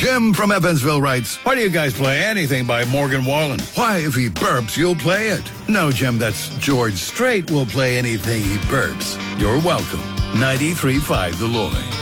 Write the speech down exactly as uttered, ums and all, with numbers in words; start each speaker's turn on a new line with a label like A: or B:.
A: Jim from Evansville writes,
B: Why do you guys play anything by Morgan Wallen?
A: why, if he burps, you'll play it. No, Jim, that's George Strait will play anything he burps. You're welcome. ninety-three point five The Lloyd.